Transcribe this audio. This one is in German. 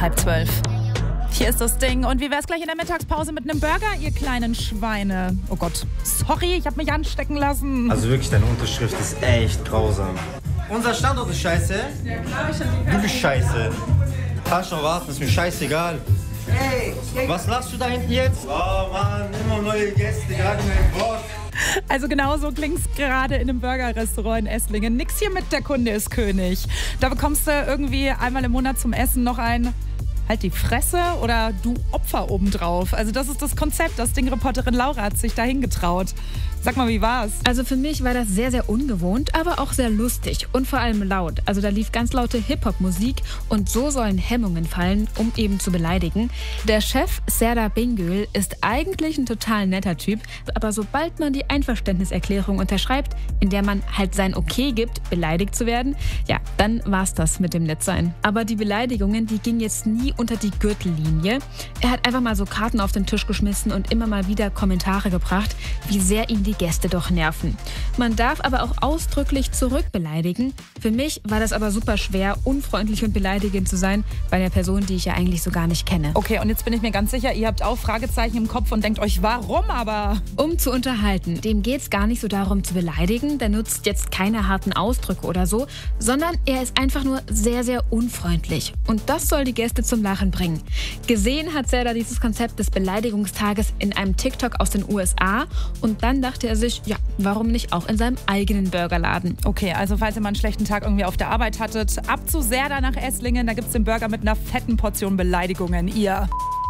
11:30. Hier ist das Ding. Und wie wär's gleich in der Mittagspause mit einem Burger, ihr kleinen Schweine? Oh Gott, sorry, ich habe mich anstecken lassen. Also wirklich, deine Unterschrift ist echt grausam. Unser Standort ist scheiße. Ja klar, Du bist scheiße. Kannst schon warten, ist mir scheißegal. Ey, was lachst du da hinten jetzt? Oh Mann, immer neue Gäste, gerade mein Wort. Also genauso klingt's gerade in einem Burgerrestaurant in Esslingen. Nix hier mit der Kunde ist König. Da bekommst du irgendwie einmal im Monat zum Essen noch ein halt die Fresse oder du Opfer obendrauf. Also das ist das Konzept. Das Ding-Reporterin Laura hat sich dahin getraut. Sag mal, wie war's? Also für mich war das sehr, sehr ungewohnt, aber auch sehr lustig und vor allem laut. Also da lief ganz laute Hip-Hop-Musik und so sollen Hemmungen fallen, um eben zu beleidigen. Der Chef Serdar Bingöl ist eigentlich ein total netter Typ, aber sobald man die Einverständniserklärung unterschreibt, in der man halt sein Okay gibt, beleidigt zu werden, ja, dann war's das mit dem Nettsein. Aber die Beleidigungen, die gingen jetzt nie unter die Gürtellinie. Er hat einfach mal so Karten auf den Tisch geschmissen und immer mal wieder Kommentare gebracht, wie sehr ihn die Gäste doch nerven. Man darf aber auch ausdrücklich zurückbeleidigen. Für mich war das aber super schwer, unfreundlich und beleidigend zu sein bei einer Person, die ich ja eigentlich so gar nicht kenne. Okay, und jetzt bin ich mir ganz sicher, ihr habt auch Fragezeichen im Kopf und denkt euch, warum aber? Um zu unterhalten. Dem geht es gar nicht so darum zu beleidigen. Der nutzt jetzt keine harten Ausdrücke oder so, sondern er ist einfach nur sehr, sehr unfreundlich. Und das soll die Gäste zum Lachen bringen. Gesehen hat Serdar dieses Konzept des Beleidigungstages in einem TikTok aus den USA und dann dachte er sich, ja, warum nicht auch in seinem eigenen Burgerladen? Okay, also falls ihr mal einen schlechten Tag irgendwie auf der Arbeit hattet, ab zu Serdar nach Esslingen, da gibt's den Burger mit einer fetten Portion Beleidigungen. Ihr